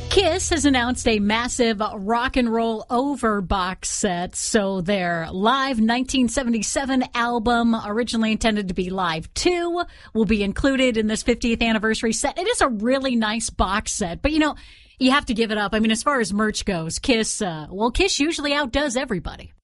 Kiss has announced a massive Rock and Roll Over box set. So their live 1977 album, originally intended to be Live 2, will be included in this 50th anniversary set. It is a really nice box set, but you have to give it up. I mean, as far as merch goes, Kiss usually outdoes everybody.